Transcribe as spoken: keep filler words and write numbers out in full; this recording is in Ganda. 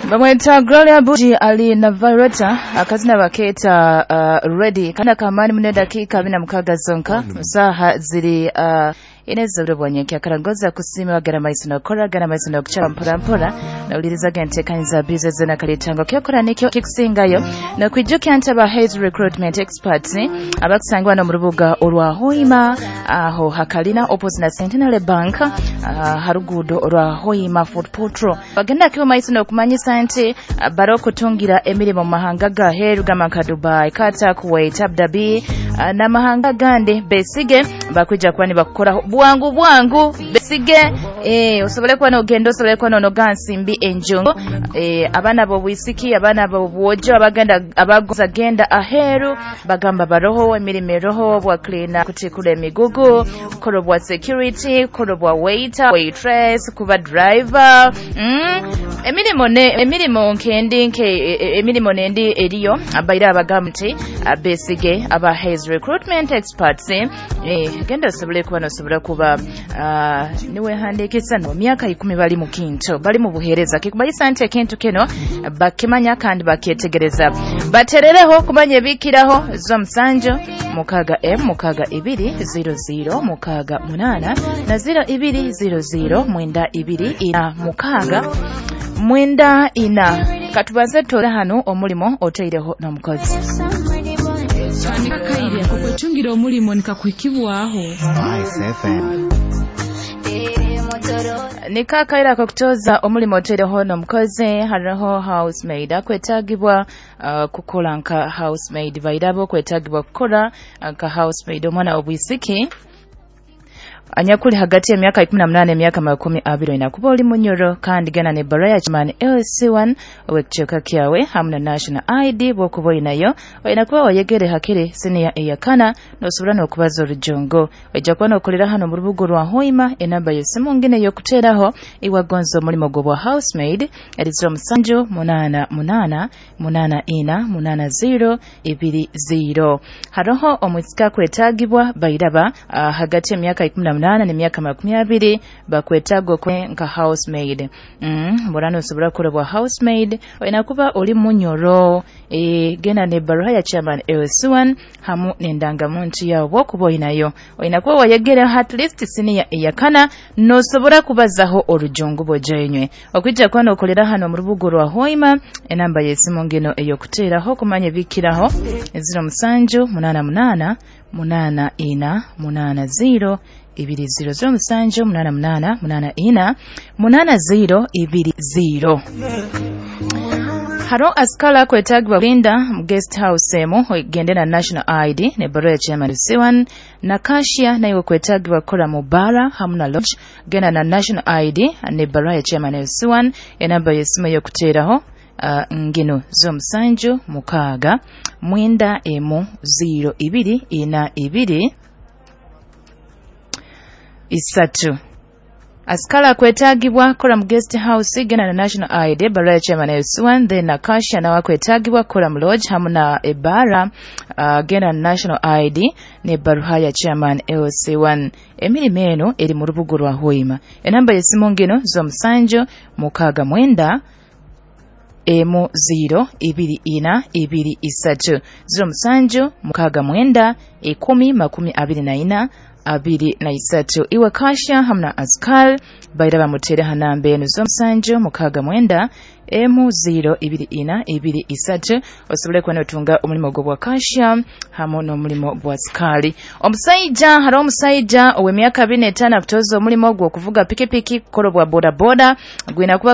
Bamweta Gloria Buji ali na Virata akazina baketa uh, ready kana kamani mune dakika bina mukaga zonka saha ziri uh, ineza urubonye kyakarangoza kusima bagara maisino kora gana maisino kuchara mpora mpora na uliriza gente kanza business na kalitango kyakora nikyo kikisingayo na kwijuki antaba Hayes recruitment experts abakusangwa no murubuga olwa Hoima aho hakalina opposite na Centenary Bank uh, harugudo olwa Hoima Food Patrol bagenda kiyo maisino kumanyisa nti uh, baro kutungira emirimo mahanga ga heru gama ka Dubai Qatar Kuwait Abu Dhabi uh, na mahanga gande besige bakuja kwani bakora bwangu bwangu besige eh osobole kwa no gendo osobole kwa no gansi mbi enjongo eh abana bo bwisiki abana bo bwojo abaganda abagoza genda aheru bagamba baroho emirime roho bwa cleaner kutikula emigugu korobwa security korobwa waiter waitress kuba driver mm emirimo ne emirimo nkendi nke emirimo nendi eriyo abaira abagamti abesige aba Hayes recruitment experts eh genda osobole kwa no osobole kuba uh, niwe handikisa no myaka ikumi bali mu kinto bali mu buhereza kikubayisa nti ekintu kino bakimanya kandi bakyetegereza baterereho kumanya bikiraho zo msanjo mukaga m mukaga ibiri zero zero mukaga munana na zero ibiri zero zero mwenda ibiri ina mukaga mwenda ina katubaze tora hano omulimo oteireho na mukozi Kaire kukuchungira omulimo nikakwikibwaho Nika kaira kukutoza omulimo oteireho na mukozi hariho housemaid akwetagibwa uh, kukola nka housemaid bairabo kwetagibwa kukola nka housemaid omwana obwisiki anyakuli hagati ya miaka ikumi na munane miaka makumi abiri na kuba oli munyoro kandi gana ne baraya chman L C one wekchoka kyawe hamna national I D bokuboyi nayo oyinakuba wayegere hakire senior eyakana no subira no kubaza orujongo ejja no kulira hano mu rubugo rwa Hoima enamba yesimu ngine yokuteraho iwagonzo mulimo gobwa housemaid erizo musanju munana munana munana ina munana zero ibiri zero haroho omwisika kwetagibwa bairaba uh, hagati ya miaka ikumi na munana ne miaka makumi abiri bakwetago kwe nka housemaid mm borano subira kulebwa housemaid oyinakuba oli munyoro e gena ne baraya chairman L C one hamu nendanga muntu yawo bokuboyi nayo oyinakuba wayegere at least senior eyakana no sobora kubazaho orujongo bojenywe okwijja kwano okolera hano mu rubugo rwa Hoima enamba yesimu ngeno eyokuteraho kumanya bikiraho zero musanju munana munana munana ina munana zero ibiri zero zero musanju munana munana munana ina munana zero ibiri zero haro askala kwetagwa Linda guest house emo gendena national I D ne baro ya chairman L C one na Kashia nayo kwetagwa kola mubara hamuna lodge gena na national I D ne baro ya chairman L C one enamba yesima yokuteraho uh, ngino zo musanju mukaga mwenda emo zero ibiri ina ibiri isatu askala kwetagibwa kola mu guest house gena na national I D baraya chairman L C one then Akasha na wakwetagibwa kola mu lodge hamuna ebara uh, gena na national I D ne baruhaya chairman L C one emirimeno eri mu rubugo rwa Hoima enamba yesimu ngino zo musanjo mukaga mwenda emu zero ibiri ina ibiri isatu zero musanjo mukaga mwenda ekumi makumi abiri na ina abiri na isatu iwe Kasha hamna askal bairaba mutere hanambe enu zo musanjo mukaga mwenda emu zero ibiri ina ibiri isatu osobole kwa notunga omulimo gobwa Kasha hamo no mulimo bwa skali omusaija haro omusaija owe myaka abiri na etaano akutoza omulimo gwo kuvuga pikipiki korobwa boda boda gwina kuba